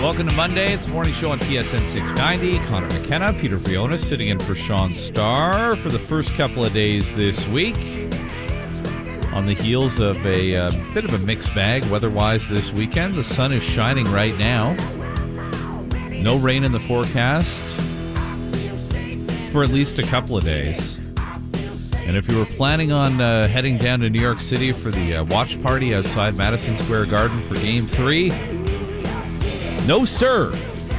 Welcome to Monday. It's the morning show on TSN 690. Connor McKenna, Peter Vrionis sitting in for Sean Starr for the first couple of days this week. On the heels of a bit of a mixed bag weather-wise this weekend. The sun is shining right now. No rain in the forecast for at least a couple of days. And if you were planning on heading down to New York City for the watch party outside Madison Square Garden for Game 3, no, sir.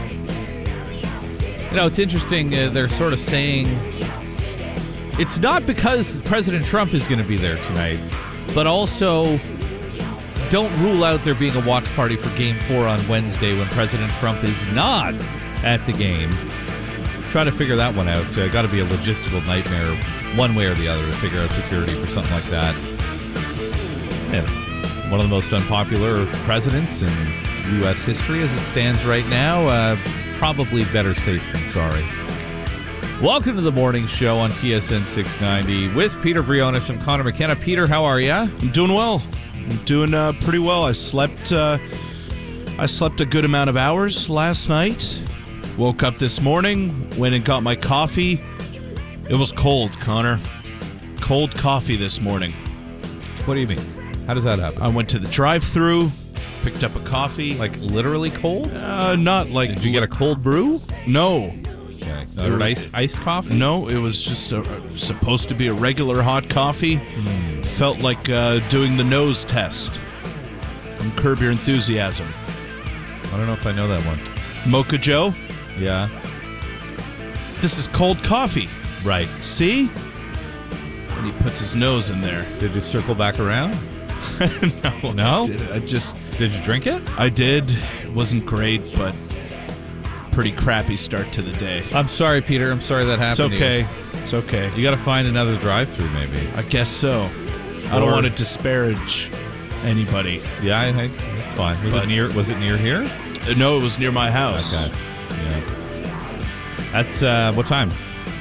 You know, it's interesting. They're sort of saying it's not because President Trump is going to be there tonight, but also don't rule out there being a watch party for Game 4 on Wednesday when President Trump is not at the game. Try to figure that one out. Got to be a logistical nightmare one way or the other to figure out security for something like that. And one of the most unpopular presidents in U.S. history as it stands right now. Probably better safe than sorry. Welcome to the morning show on TSN 690 with Peter Vrionis and Connor McKenna. Peter, how are you? I'm doing well. I'm doing pretty well. I slept a good amount of hours last night. Woke up this morning, went and got my coffee. It was cold, Connor. Cold coffee this morning. What do you mean? How does that happen? I went to the drive-thru, picked up a coffee. Like literally cold? Not like... Did you get a cold brew? No. Okay. Iced coffee? No, it was just supposed to be a regular hot coffee. Felt like doing the nose test from Curb Your Enthusiasm. I don't know if I know that one. Mocha Joe? Yeah. This is cold coffee. Right. See? And he puts his nose in there. Did you circle back around? No? I did you drink it? I did. It wasn't great, but pretty crappy start to the day. I'm sorry, Peter. I'm sorry that happened. It's okay. to you. It's okay. You got to find another drive-thru, maybe. I guess so. I don't want to disparage anybody. Yeah, it's fine. Was it near here? No, it was near my house. Okay. Yeah. That's what time?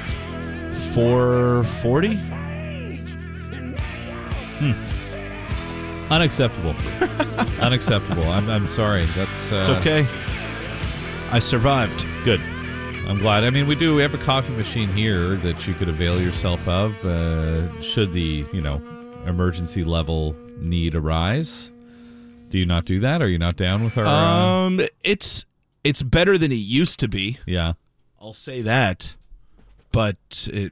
4:40. Unacceptable. Unacceptable. I'm sorry. That's it's okay. I survived. Good. I'm glad. I mean, we have a coffee machine here that you could avail yourself of should the, emergency level need arise. Do you not do that? Are you not down with our... It's better than it used to be. Yeah. I'll say that. But it...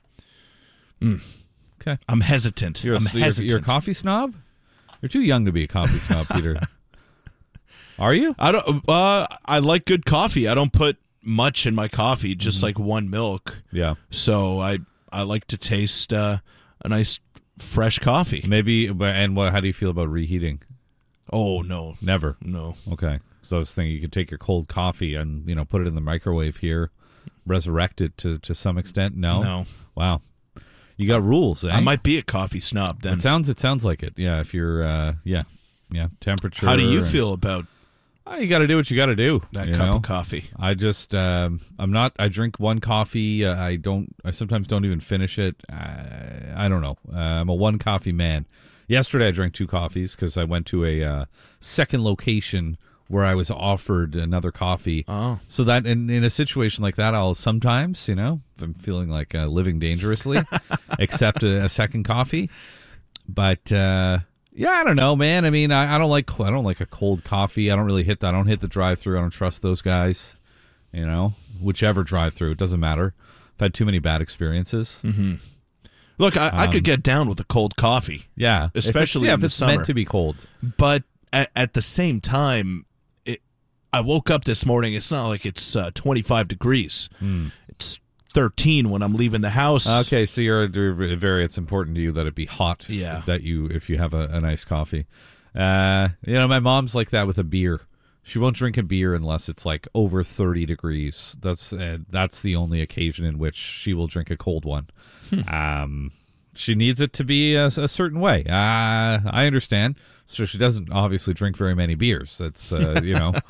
Okay. I'm hesitant. You're a coffee snob? You're too young to be a coffee snob, Peter. Are you? I don't. I like good coffee. I don't put much in my coffee, just like one milk. Yeah. So I like to taste a nice fresh coffee. Maybe. And how do you feel about reheating? Oh no, never. No. Okay. So I was thinking you could take your cold coffee and put it in the microwave here, resurrect it to some extent. No. Wow. You got rules, eh? I might be a coffee snob then. It sounds like it. Yeah, if you're temperature. How do you feel about you got to do what you got to do. That cup of coffee. I just I'm not. I drink one coffee. I sometimes don't even finish it. I don't know. I'm a one coffee man. Yesterday I drank 2 coffees because I went to a second location where I was offered another coffee. Oh. So that in a situation like that, I'll sometimes, if I'm feeling like living dangerously, accept a second coffee. But I don't know, man. I mean, I don't like a cold coffee. I don't hit the drive-thru. I don't trust those guys. Whichever drive-thru, it doesn't matter. I've had too many bad experiences. Mm-hmm. Look, I could get down with a cold coffee. Yeah, especially in the summer. Meant to be cold. But at the same time, I woke up this morning. It's not like it's 25 degrees. It's 13 when I'm leaving the house. Okay, so it's important to you that it be hot. Yeah. If you have a nice coffee. My mom's like that with a beer. She won't drink a beer unless it's like over 30 degrees. That's the only occasion in which she will drink a cold one. She needs it to be a certain way. I understand. So she doesn't obviously drink very many beers. That's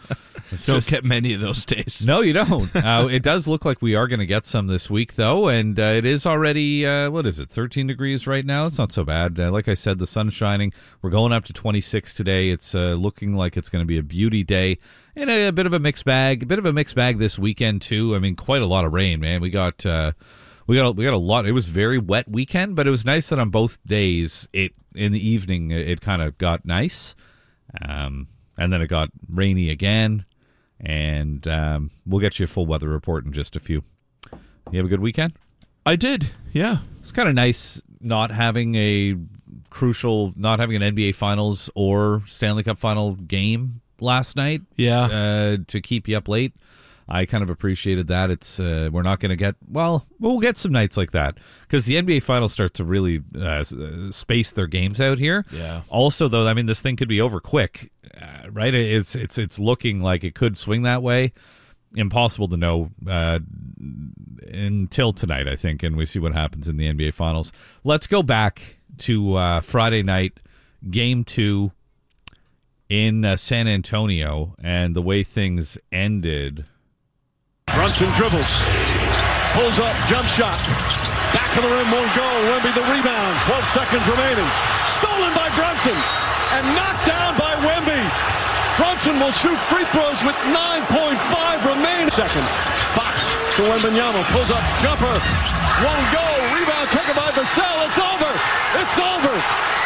Don't get many of those days. No, you don't. It does look like we are going to get some this week, though, and it is already, 13 degrees right now? It's not so bad. Like I said, the sun's shining. We're going up to 26 today. It's looking like it's going to be a beauty day, and a bit of a mixed bag. A bit of a mixed bag this weekend, too. I mean, quite a lot of rain, man. We got a lot. It was a very wet weekend, but it was nice that on both days, in the evening, it kind of got nice. And then it got rainy again, and we'll get you a full weather report in just a few. You have a good weekend? I did, yeah. It's kind of nice not having an NBA Finals or Stanley Cup Final game last night. Yeah. To keep you up late. I kind of appreciated that. It's we're not going to get we'll get some nights like that because the NBA Finals start to really space their games out here. Yeah. Also, though, I mean, this thing could be over quick, right? It's looking like it could swing that way. Impossible to know until tonight, I think, and we see what happens in the NBA Finals. Let's go back to Friday night, Game 2 in San Antonio, and the way things ended. Brunson dribbles, pulls up, jump shot, back of the rim, won't go. Wemby the rebound, 12 seconds remaining. Stolen by Brunson and knocked down by Wemby. Brunson will shoot free throws with 9.5 remaining seconds. Fox to Wembanyama, pulls up, jumper, won't go. Rebound taken by Vassell. It's over.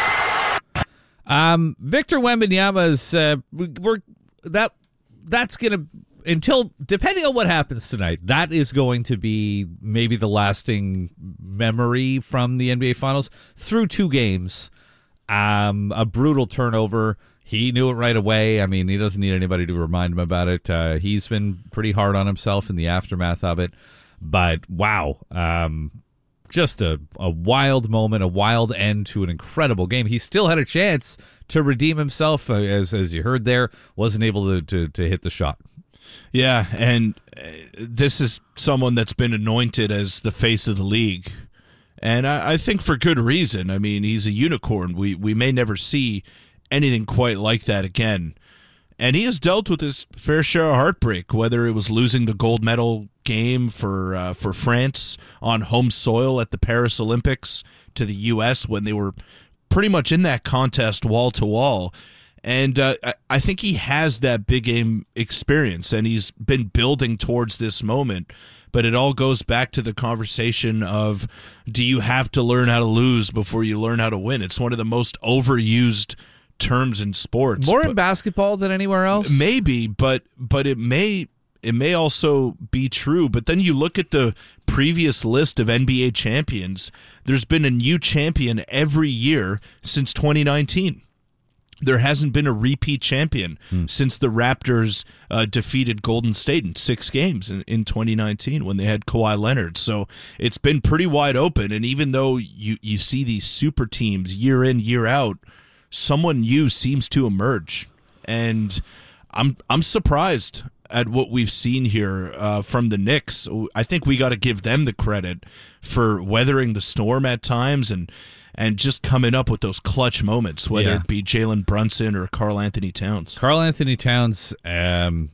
Victor Wembanyama's that's gonna. Until, depending on what happens tonight, that is going to be maybe the lasting memory from the NBA Finals through 2 games. A brutal turnover. He knew it right away. I mean, he doesn't need anybody to remind him about it. He's been pretty hard on himself in the aftermath of it. But, wow. Just a wild moment, a wild end to an incredible game. He still had a chance to redeem himself, as you heard there. Wasn't able to hit the shot. Yeah, and this is someone that's been anointed as the face of the league, and I think for good reason. I mean, he's a unicorn. We may never see anything quite like that again, and he has dealt with his fair share of heartbreak, whether it was losing the gold medal game for France on home soil at the Paris Olympics to the U.S. when they were pretty much in that contest wall to wall. And I think he has that big game experience, and he's been building towards this moment. But it all goes back to the conversation of, do you have to learn how to lose before you learn how to win? It's one of the most overused terms in sports. More in basketball than anywhere else? Maybe, but it may also be true. But then you look at the previous list of NBA champions. There's been a new champion every year since 2019. There hasn't been a repeat champion since the Raptors defeated Golden State in 6 games in 2019 when they had Kawhi Leonard. So it's been pretty wide open. And even though you see these super teams year in, year out, someone new seems to emerge. And I'm surprised at what we've seen here from the Knicks. I think we got to give them the credit for weathering the storm at times and just coming up with those clutch moments, whether it be Jalen Brunson or Karl Anthony Towns. Karl Anthony Towns, it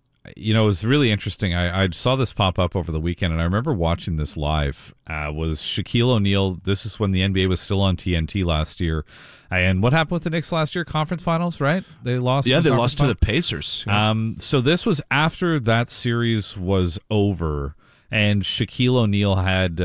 was really interesting. I saw this pop up over the weekend, and I remember watching this live. Was Shaquille O'Neal, this is when the NBA was still on TNT last year. And what happened with the Knicks last year? Conference finals, right? They lost. Yeah, they lost to the Pacers. Yeah. So this was after that series was over, and Shaquille O'Neal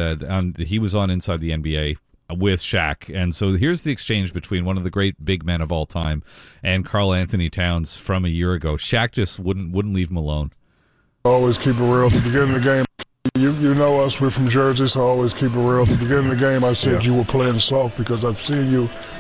he was on Inside the NBA with Shaq. And so here's the exchange between one of the great big men of all time and Karl Anthony Towns from a year ago. Shaq just wouldn't leave him alone. Always keep it real at the beginning of the game. You know us, we're from Jersey, so always keep it real. At the beginning of the game, I said you were playing soft because I've seen you